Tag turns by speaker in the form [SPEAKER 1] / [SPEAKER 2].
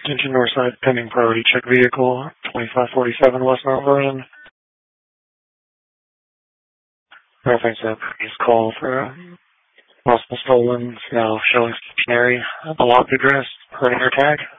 [SPEAKER 1] Attention Northside, pending priority check vehicle, 2547 West Mount Vernon. Reference a previous call for possible stolen, now showing stationary, a locked address, per air tag.